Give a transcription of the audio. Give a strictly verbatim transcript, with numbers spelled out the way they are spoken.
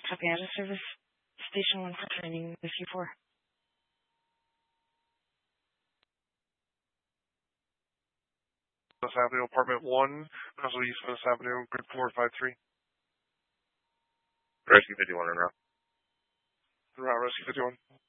Copy out of service. Station one for training with you four. West Avenue, Apartment one, Russell East West Avenue, grid four five three. Rescue fifty-one en route. En route, Rescue fifty-one.